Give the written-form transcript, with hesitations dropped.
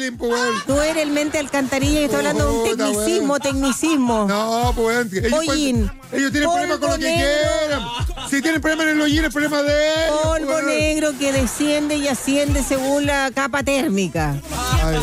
Evelyn, pues, weón. Tú eres el mente alcantarilla y estoy hablando de un tecnicismo. No, pues, weón. Hollín. Ellos tienen problemas con lo que negro. quieran. Si tienen problemas en el hollín, el problema de ellos. Polvo weón. negro que desciende y asciende según la capa térmica.